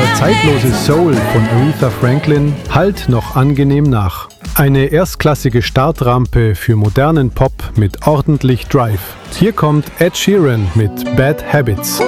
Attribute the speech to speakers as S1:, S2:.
S1: Der zeitlose Soul von Aretha Franklin hallt noch angenehm nach. Eine erstklassige Startrampe für modernen Pop mit ordentlich Drive. Hier kommt Ed Sheeran mit Bad Habits.